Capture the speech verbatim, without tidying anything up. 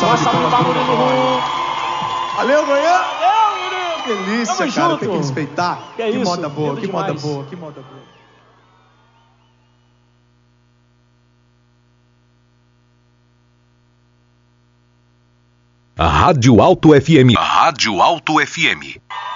salve Uma salva de palmas. Valeu, Goiânia! Valeu, Que delícia, Tamo cara. junto. Tem que respeitar. Que é que isso, moda boa, lindo que demais. moda boa, que moda boa. A Rádio Alto F M. A Rádio Alto F M.